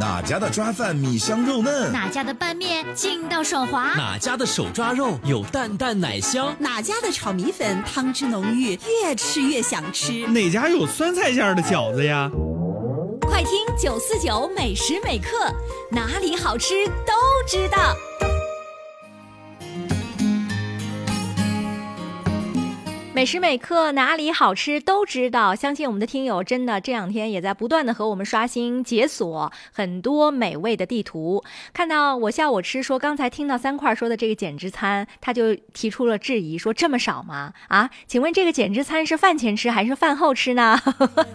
哪家的抓饭米香肉嫩？ 哪家的拌面劲道手滑？ 哪家的手抓肉有淡淡奶香？ 哪家的炒米粉汤汁浓郁，越吃越想吃？ 哪家有酸菜馅的饺子呀？ 快听949美食美课，哪里好吃都知道。美食美课哪里好吃都知道，相信我们的听友真的这两天也在不断的和我们刷新解锁很多美味的地图。看到我笑我吃说刚才听到3块说的这个减脂餐，他就提出了质疑说这么少吗？啊，请问这个减脂餐是饭前吃还是饭后吃呢？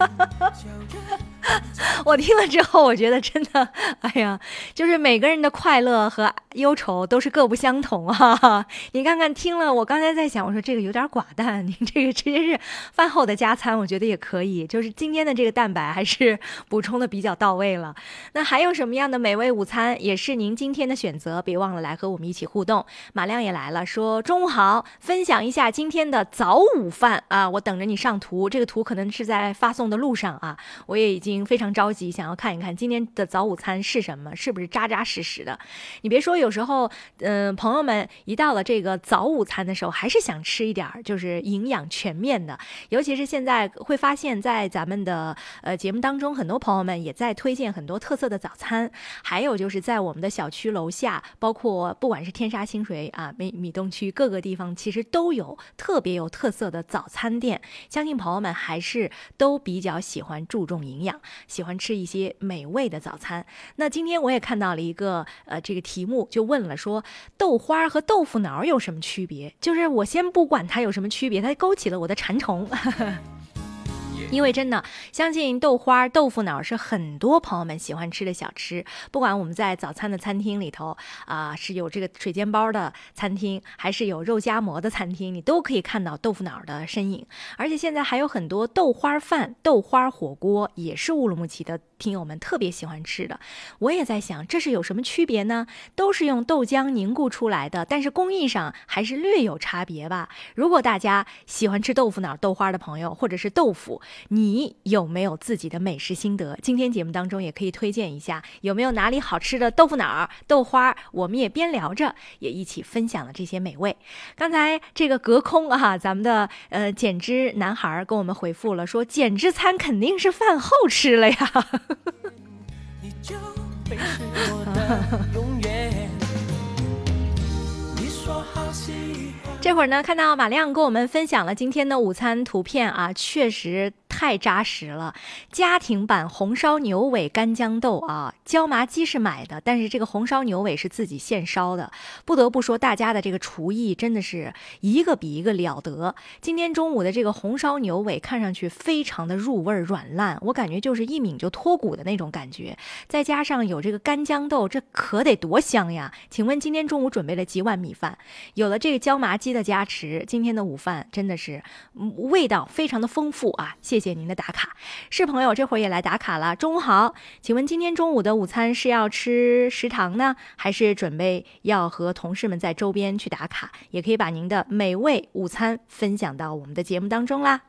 我听了之后我觉得真的哎呀，就是每个人的快乐和忧愁都是各不相同啊。你看看听了，我刚才在想，我说这个有点寡淡，你这个直接是饭后的加餐我觉得也可以，就是今天的这个蛋白还是补充的比较到位了。那还有什么样的美味午餐也是您今天的选择，别忘了来和我们一起互动。马亮也来了，说中午好，分享一下今天的早午饭啊，我等着你上图，这个图可能是在发送的路上啊，我也已经非常着急想要看一看今天的早午餐是什么，是不是扎扎实实的。你别说有时候朋友们一到了这个早午餐的时候还是想吃一点就是营养全面的，尤其是现在会发现在咱们的节目当中，很多朋友们也在推荐很多特色的早餐，还有就是在我们的小区楼下，包括不管是天沙清水啊米东区各个地方其实都有特别有特色的早餐店，相信朋友们还是都比较喜欢注重营养，喜欢吃一些美味的早餐。那今天我也看到了一个这个题目，就问了说豆花和豆腐脑有什么区别，就是我先不管它有什么区别，它勾起了我的馋虫。因为真的相信豆花豆腐脑是很多朋友们喜欢吃的小吃，不管我们在早餐的餐厅里头是有这个水煎包的餐厅，还是有肉夹馍的餐厅，你都可以看到豆腐脑的身影。而且现在还有很多豆花饭豆花火锅也是乌鲁木齐的听友们特别喜欢吃的。我也在想这是有什么区别呢？都是用豆浆凝固出来的，但是工艺上还是略有差别吧。如果大家喜欢吃豆腐脑豆花的朋友，或者是豆腐，你有没有自己的美食心得？今天节目当中也可以推荐一下，有没有哪里好吃的豆腐脑豆花，我们也边聊着也一起分享了这些美味。刚才这个隔空咱们的减脂男孩跟我们回复了，说减脂餐肯定是饭后吃了呀。你就会是我的永远。你说好喜欢。这会儿呢，看到马亮跟我们分享了今天的午餐图片啊，确实太扎实了。家庭版红烧牛尾干豇豆啊，椒麻鸡是买的，但是这个红烧牛尾是自己现烧的。不得不说，大家的这个厨艺真的是一个比一个了得。今天中午的这个红烧牛尾看上去非常的入味软烂，我感觉就是一抿就脱骨的那种感觉，再加上有这个干豇豆，这可得多香呀！请问今天中午准备了几碗米饭？有了这个椒麻鸡的加持，今天的午饭真的是味道非常的丰富啊！谢谢您的打卡。是朋友这会儿也来打卡了，中午好，请问今天中午的午餐是要吃食堂呢，还是准备要和同事们在周边去打卡？也可以把您的美味午餐分享到我们的节目当中啦。